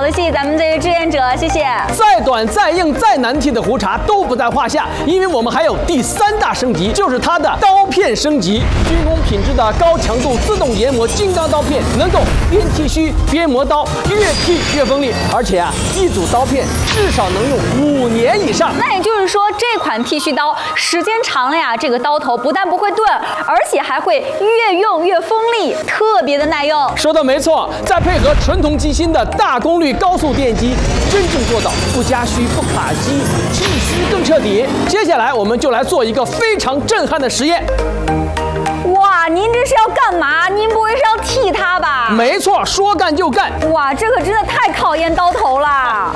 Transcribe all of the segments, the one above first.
的，谢谢咱们这位志愿者，谢谢。 再短、再硬、再难剔的胡茬都不在话下，因为我们还有第3大升级，就是它的刀片升级。军工品质的高强度自动研磨金刚刀片，能够边剃须边磨刀，越剃越锋利，而且一组刀片至少能用5年以上。 那也就是说，这款剃须刀时间长了呀，这个刀头不但不会钝，而且还会越用越锋利，特别的耐用。 说的没错，再配合纯铜机芯的大功率高速电机，真正做到不加须、不卡机，剃须更彻底。接下来我们就来做一个非常震撼的实验。 哇，您这是要干嘛？您不会是要剃它吧？ 没错，说干就干。 哇，这可真的太考验刀头了。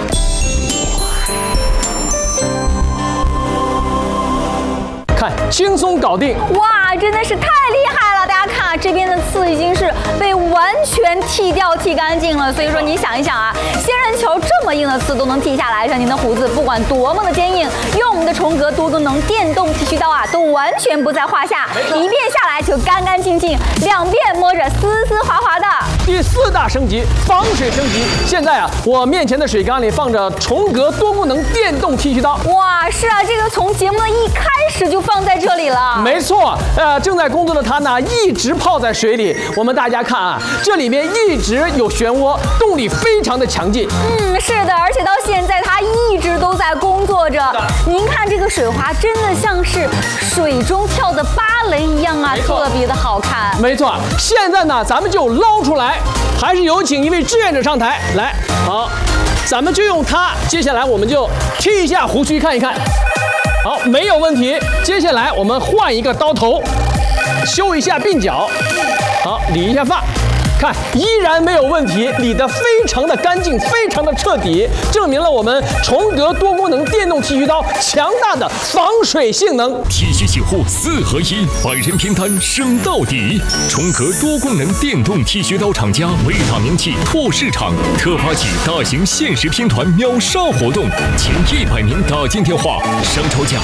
看，轻松搞定！ 哇，真的是太厉害了！大家看啊，这边的刺已经是被完全剃掉、剃干净了。所以说，你想一想啊，仙人球这么硬的刺都能剃下来，像您的胡子不管多么的坚硬，用我们的重格多功能电动剃须刀啊，都完全不在话下。一遍下来就干干净净，2遍摸着丝丝滑滑的。 第4大升级，防水升级。现在啊，我面前的水缸里放着重格多功能电动剃须刀。 哇，是啊，这个从节目的一开始就放在这里了。 没错，正在工作的它呢，一直泡在水里。我们大家看啊，这里面一直有漩涡，动力非常的强劲。 是的，而且到现在它一直都在工作着。您看这个水花，真的像是水中跳的芭蕾一样啊，特别的好看。 没错，现在呢，咱们就捞出来，还是有请一位志愿者上台来。好，咱们就用它。接下来我们就剃一下胡须，看一看。好，没有问题。接下来我们换一个刀头，修一下鬓角，好，理一下发。看，依然没有问题，理得非常的干净，非常的彻底，证明了我们重格多功能电动剃须刀强大的防水性能。 剃须洗护4合1，百人拼单升到底。重格多功能电动剃须刀厂家为打名气、拓市场，特发起大型限时拼团秒杀活动，前100名打进电话，商超价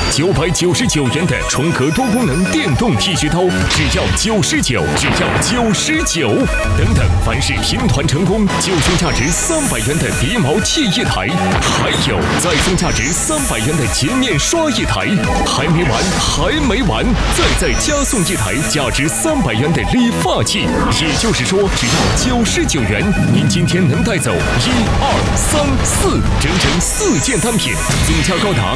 999元的重格多功能电动剃须刀，只要99，只要99。等等，凡是拼团成功，就送价值300元的鼻毛剃一台，还有再送价值300元的洁面刷一台，还没完，还没完，再加送一台价值300元的理发器。也就是说，只要99元，您今天能带走1、2、3、4，整整4件单品，总价高达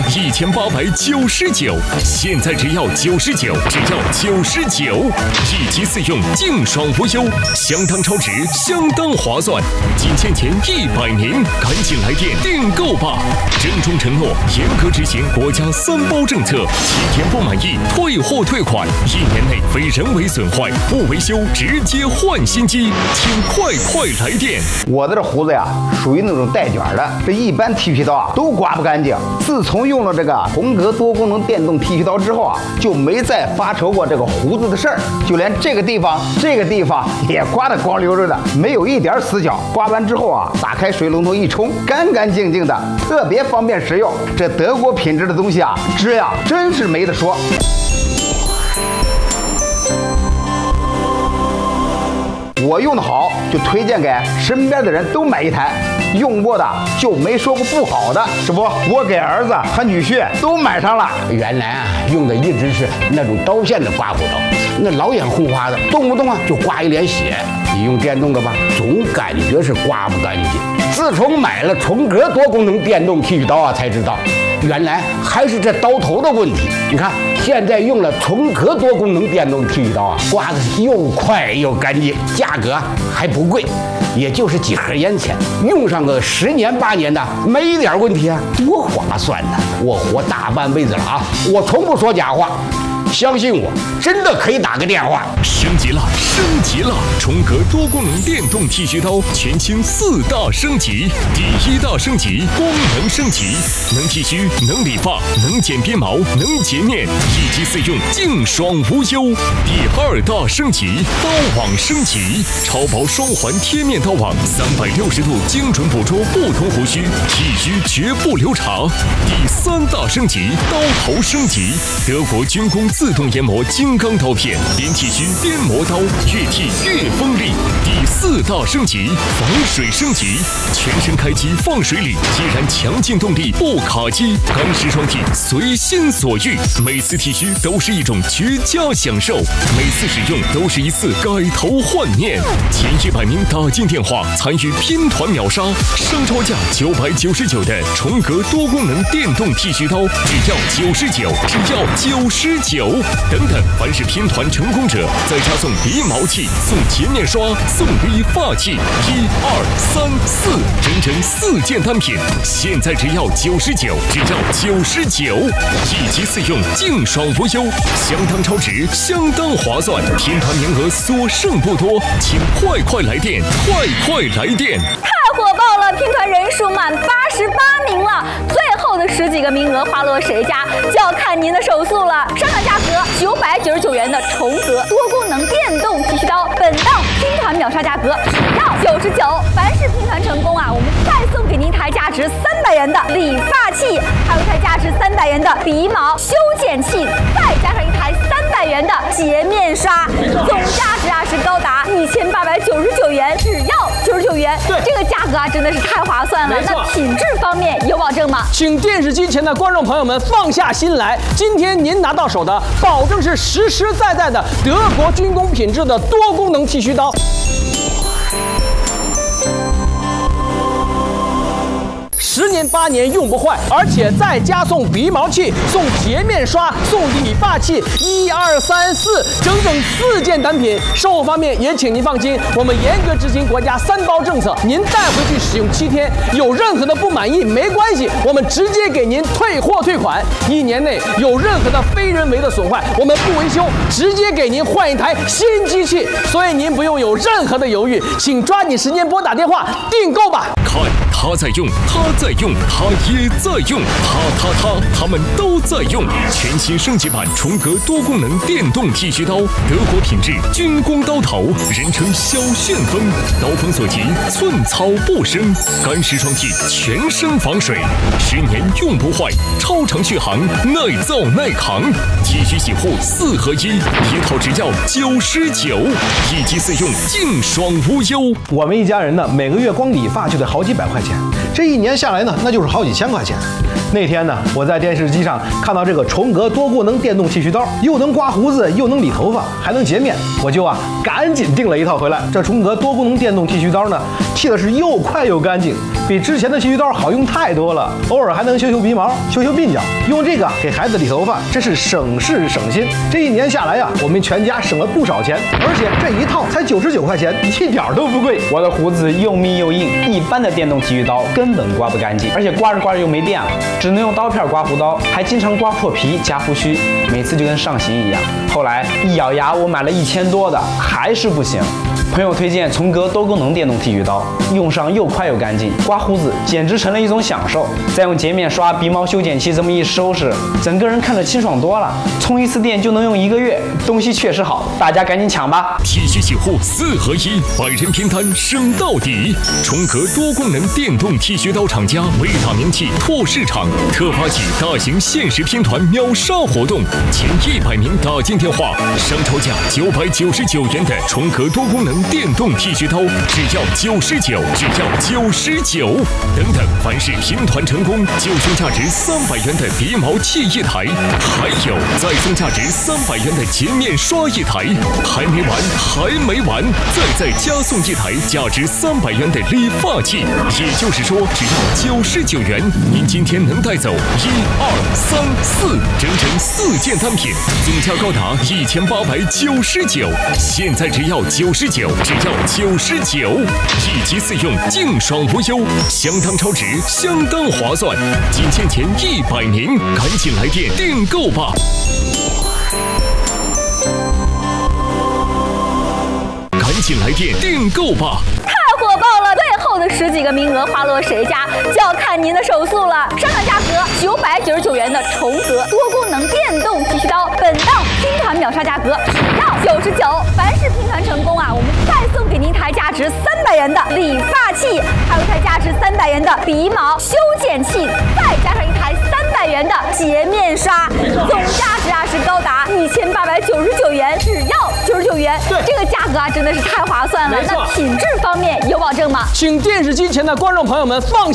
1899。现在只要99，只要99，1机4用，净爽无忧，相当超值，相当划算。仅限前100名，赶紧来电订购吧！郑重承诺，严格执行国家3包政策，7天不满意退货退款，1年内非人为损坏不维修直接换新机，请快来电！ 我的这胡子呀，属于那种带卷的，这一般剃须刀啊都刮不干净。自从用了这个重格多功能电动剃须刀之后啊，就没再发愁过这个胡子的事儿，就连这个地方也刮得光溜溜的，没有一点死角。刮完之后啊，打开水龙头一冲，干干净净的，特别方便实用。这德国品质的东西啊，质量真是没得说。我用的好，就推荐给身边的人都买一台。用过的就没说过不好的，这不，我给儿子和女婿都买上了。 原来啊，用的一直是那种刀片的刮胡刀，那老眼红花的，动不动啊就刮一脸血。你用电动的吧，总感觉是刮不干净。自从买了重格多功能电动剃须刀啊，才知道原来还是这刀头的问题。你看，现在用了重格多功能电动剃须刀啊，刮的是又快又干净，价格还不贵，也就是几盒烟钱，用上个10年8年的，没一点问题啊，多划算呢！我活大半辈子了啊，我从不说假话。相信我，真的可以打个电话。 升级了，升级了！重格多功能电动剃须刀全新4大升级。第1大升级，功能升级，能剃须，能理发，能剪鼻毛，能洁面，1机4用，净爽无忧。第2大升级，刀网升级，超薄双环贴面刀网，360度精准捕捉不同胡须，剃须绝不留长。第3大升级，刀头升级，德国军工自自动研磨金刚刀片，边剃须边磨刀，越剃越锋利。第4大升级，防水升级，全身开机放水里，依然强劲动力，不卡机，干湿双剃，随心所欲。每次剃须都是一种绝佳享受，每次使用都是一次改头换面。前100名打进电话参与拼团秒杀，商超价999的重格多功能电动剃须刀，只要99，只要99。等等，凡是拼团成功者，再加送鼻毛器、送洁面刷、送理发器，1、2、3、4，整整4件单品，现在只要99，只要99，一机4用，净爽无忧，相当超值，相当划算。拼团名额所剩不多，请快来电，快来电！ 太火爆了，拼团人数满88名了，最后的10几个名额花落谁家，就要看您的手速了。商场价格999元的重格多功能电动剃须刀，本档拼团秒杀价格只要99。凡是拼团成功啊，我们再送给您一台价值300元的理发器，还有一台价值300元的鼻毛修剪器，再加上一台300元的洁面刷，总价值啊是高达1899元，只要99元。 对， 这个价格啊真的是太划算了。那品质方面有保证吗？ 请电视机前的观众朋友们放下心来，今天您拿到手的，保证是实实在在的德国军工品质的多功能剃须刀。10年8年用不坏，而且再加送鼻毛器、送洁面刷、送理发器，1、2、3、4，整4件单品。售后方面也请您放心，我们严格执行国家3包政策，您带回去使用7天，有任何的不满意没关系，我们直接给您退货退款。1年内有任何的非人为的损坏，我们不维修，直接给您换一台新机器。所以您不用有任何的犹豫，请抓紧时间拨打电话订购吧。 看，他在用，他在用，他也在用，他们都在用。全新升级版重格多功能电动剃须刀，德国品质军工刀头，人称小旋风，刀锋所及寸草不生，干湿双剃，全身防水，10年用不坏，超长续航，耐造耐扛。剃须洗护4合1，一套只要99，一机4用，净爽无忧。 我们一家人呢，每个月光理发就得好几百块钱，这1年下来呢，那就是好几千块钱。那天呢，我在电视机上看到这个重格多功能电动剃须刀，又能刮胡子，又能理头发，还能洁面，我就赶紧订了一套回来。这重格多功能电动剃须刀呢，剃的是又快又干净，比之前的剃须刀好用太多了。偶尔还能修鼻毛、修鬓角，用这个给孩子理头发，真是省事省心。这1年下来呀，我们全家省了不少钱，而且这一套才99块钱，一点都不贵。 我的胡子又密又硬，一般的电动剃须刀根本刮不干净，而且刮着又没电了，只能用刀片刮胡刀，还经常刮破皮夹胡须，每次就跟上刑一样。后来一咬牙，我买了1000多的，还是不行。朋友推荐重格多功能电动剃须刀，用上又快又干净，刮胡子简直成了一种享受。再用洁面刷、鼻毛修剪器这么一收拾，整个人看着清爽多了。充1次电就能用1个月，东西确实好，大家赶紧抢吧！ 剃须洗护4合1，百人拼单升到底。重格多功能电动剃须刀厂家伟大名气拓市场特发起大型限时拼团秒杀活动，前100名打进电话，商超价999元的重格多功能电动剃须刀，只要99，只要99。等等，凡是拼团成功，就送价值300元的鼻毛器1台，还有再送价值300元的洁面刷1台，还没完，再加送1台价值300元的理发器。也就是说，只要99元，您今天能带走1、2、3、4，整4件单品，总价高达1899。现在只要99，只要99，一机4用，净爽无忧，相当超值，相当划算。仅限前100名，赶紧来电订购吧！赶紧来电订购吧！ 太火爆了，最后的10几个名额花落谁家，就要看您的手速了。商场价格999元的重格多功能电动剃须刀，本档拼团秒杀价格只要99。凡是拼团成功啊，我们再送给您一台价值300元的理发器，还有一台价值300元的鼻毛修剪器，再加上一台300元的洁面刷，总价值啊是高达1899元，只要99元。 对， 这个价格啊真的是太划算了。 没错。 那品质方面有保证吗？ 请电视机前的观众朋友们放心。